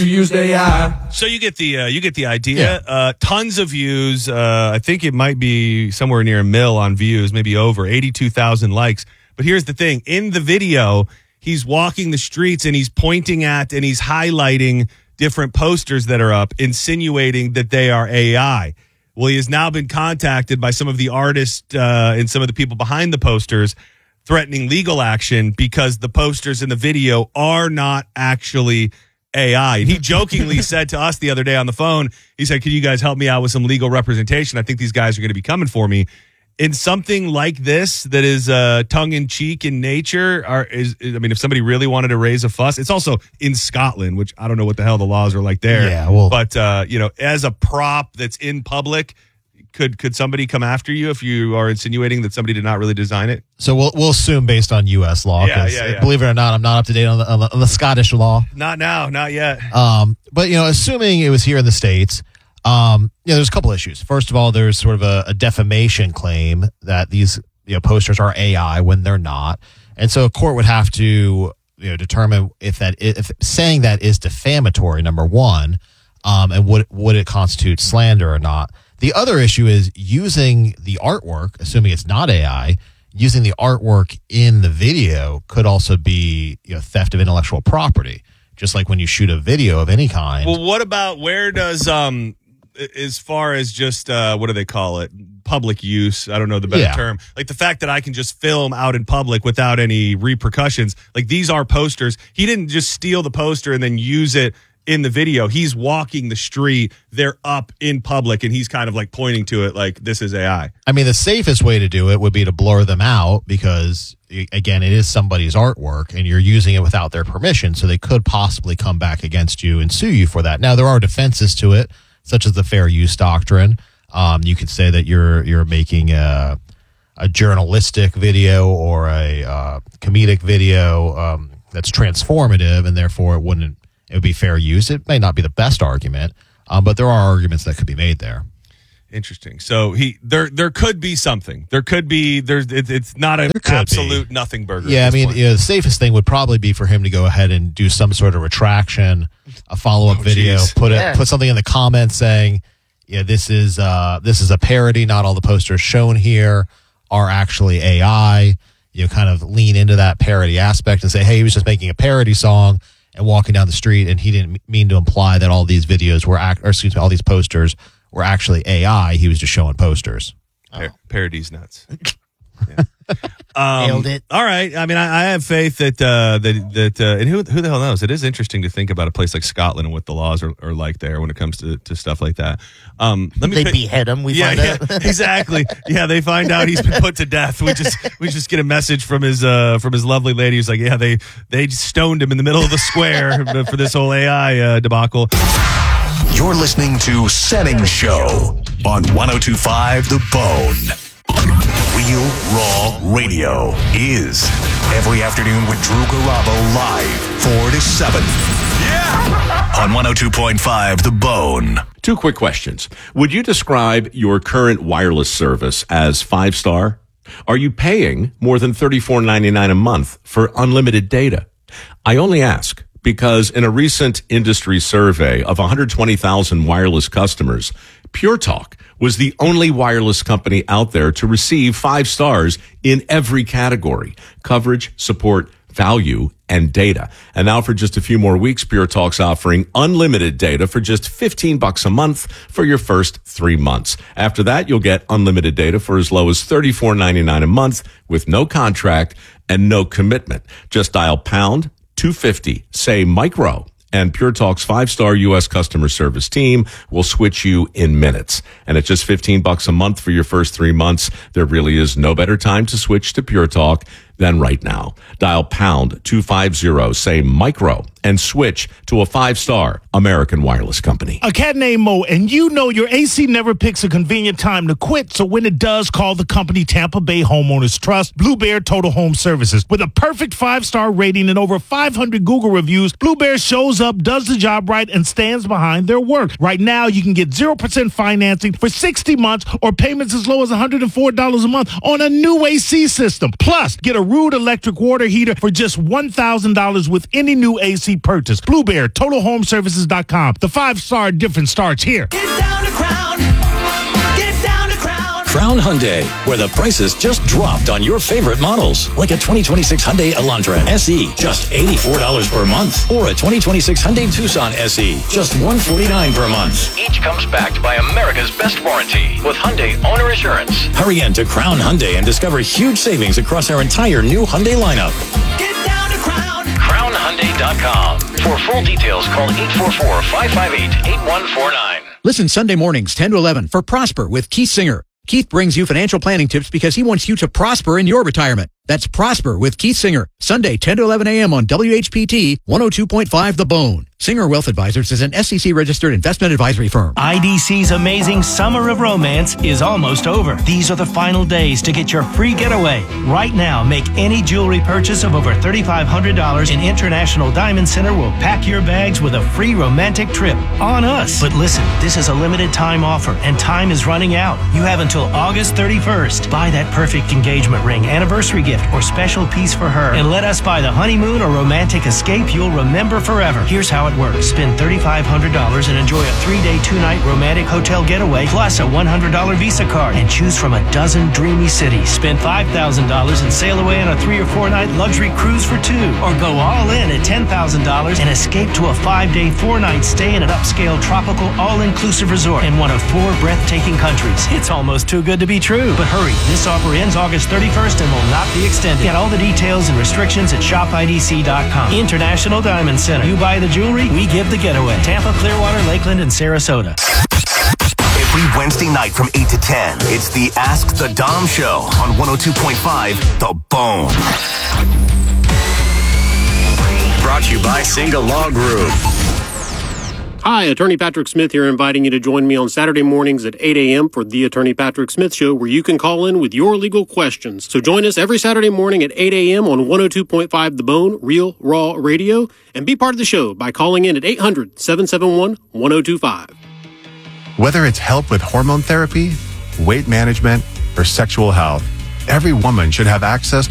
You used AI. So you get the idea. Yeah. Tons of views. I think it might be somewhere near a mil on views, maybe over 82,000 likes. But here's the thing: in the video, he's walking the streets and he's pointing at and he's highlighting different posters that are up, insinuating that they are AI. Well, he has now been contacted by some of the artists and some of the people behind the posters, threatening legal action because the posters in the video are not actually AI. And he jokingly said to us the other day on the phone, he said, "Can you guys help me out with some legal representation? I think these guys are going to be coming for me." In something like this that is tongue-in-cheek in nature, if somebody really wanted to raise a fuss, it's also in Scotland, which I don't know what the hell the laws are like there. Yeah, well, but as a prop that's in public, could somebody come after you if you are insinuating that somebody did not really design it? So we'll assume based on U.S. law. Yeah. Believe it or not, I'm not up to date on the Scottish law. Not now, not yet. But assuming it was here in the States. There's a couple issues. First of all, there's sort of a defamation claim that these posters are AI when they're not, and so a court would have to determine if saying that is defamatory. Number one, and would it constitute slander or not? The other issue is using the artwork, assuming it's not AI. Using the artwork in the video could also be theft of intellectual property, just like when you shoot a video of any kind. Well, what about where does as far as just what do they call it? Public use. I don't know the better term. Like the fact that I can just film out in public without any repercussions. Like these are posters. He didn't just steal the poster and then use it in the video. He's walking the street. They're up in public and he's kind of like pointing to it like this is AI. I mean, the safest way to do it would be to blur them out because, again, it is somebody's artwork and you're using it without their permission. So they could possibly come back against you and sue you for that. Now, there are defenses to it, such as the fair use doctrine. You could say that you're making a journalistic video or a comedic video that's transformative, and therefore it would be fair use. It may not be the best argument, but there are arguments that could be made there. Interesting. So there could be something. There could be. It's not an absolute nothing burger. Yeah, I mean, the safest thing would probably be for him to go ahead and do some sort of retraction, a follow-up video, put something in the comments saying, this is a parody. Not all the posters shown here are actually AI. Kind of lean into that parody aspect and say, hey, he was just making a parody song and walking down the street, and he didn't mean to imply that all these videos were all these posters were actually AI. He was just showing posters. Parody's nuts. Nailed it. All right. I mean, I have faith that and who the hell knows? It is interesting to think about a place like Scotland and what the laws are like there when it comes to stuff like that. They behead him. We find out. Exactly. Yeah, they find out he's been put to death. We just get a message from his lovely lady who's like, yeah, they stoned him in the middle of the square for this whole AI debacle. You're listening to Senning Show on 102.5 The Bone. Real Raw Radio is every afternoon with Drew Garabo live 4 to 7. Yeah! On 102.5 The Bone. Two quick questions. Would you describe your current wireless service as 5-star? Are you paying more than $34.99 a month for unlimited data? I only ask because in a recent industry survey of 120,000 wireless customers, Pure Talk was the only wireless company out there to receive 5 stars in every category: coverage, support, value, and data. And now for just a few more weeks, Pure Talk's offering unlimited data for just $15 a month for your first 3 months. After that, you'll get unlimited data for as low as $34.99 a month with no contract and no commitment. Just dial pound 250, say micro, and Pure Talk's 5-star U.S. customer service team will switch you in minutes. And at just $15 a month for your first 3 months, there really is no better time to switch to Pure Talk than right now. Dial pound 250, say micro, and switch to a 5-star American wireless company. A cat named Mo, and you know your AC never picks a convenient time to quit, so when it does, call the company Tampa Bay Homeowners Trust, Blue Bear Total Home Services. With a perfect 5-star rating and over 500 Google reviews, Blue Bear shows up, does the job right, and stands behind their work. Right now, you can get 0% financing for 60 months or payments as low as $104 a month on a new AC system. Plus, get a Rude electric water heater for just $1,000 with any new AC AC purchase. Blue Bear, TotalHomeServices.com. The 5-star difference starts here. Get down to Crown. Get down to Crown. Crown Hyundai, where the prices just dropped on your favorite models. Like a 2026 Hyundai Elantra SE, just $84 per month. Or a 2026 Hyundai Tucson SE, just $149 per month. Each comes backed by America's best warranty with Hyundai Owner Assurance. Hurry in to Crown Hyundai and discover huge savings across our entire new Hyundai lineup. Get down to Crown. CrownHyundai.com. For full details, call 844-558-8149. Listen Sunday mornings 10 to 11 for Prosper with Keith Singer. Keith brings you financial planning tips because he wants you to prosper in your retirement. That's Prosper with Keith Singer. Sunday, 10 to 11 a.m. on WHPT 102.5 The Bone. Singer Wealth Advisors is an SEC-registered investment advisory firm. IDC's amazing Summer of Romance is almost over. These are the final days to get your free getaway. Right now, make any jewelry purchase of over $3,500 in International Diamond Center will pack your bags with a free romantic trip on us. But listen, this is a limited time offer and time is running out. You have until August 31st. Buy that perfect engagement ring, anniversary gift, or special piece for her, and let us buy the honeymoon or romantic escape you'll remember forever. Here's how it works. Spend $3,500 and enjoy a 3-day, 2-night romantic hotel getaway plus a $100 Visa card and choose from a dozen dreamy cities. Spend $5,000 and sail away on a 3 or 4-night luxury cruise for 2, or go all in at $10,000 and escape to a 5-day, 4-night stay in an upscale tropical all-inclusive resort in one of 4 breathtaking countries. It's almost too good to be true. But hurry, this offer ends August 31st and will not be extended. Get all the details and restrictions at shopidc.com. International Diamond Center. You buy the jewelry, we give the getaway. Tampa, Clearwater, Lakeland, and Sarasota. Every Wednesday night from 8 to 10, it's the Ask the Dom Show on 102.5 The Bone. Brought to you by Single Law Group. Hi, Attorney Patrick Smith here, inviting you to join me on Saturday mornings at 8 a.m. for the Attorney Patrick Smith Show, where you can call in with your legal questions. So join us every Saturday morning at 8 a.m. on 102.5 The Bone, Real Raw Radio, and be part of the show by calling in at 800-771-1025. Whether it's help with hormone therapy, weight management, or sexual health, every woman should have access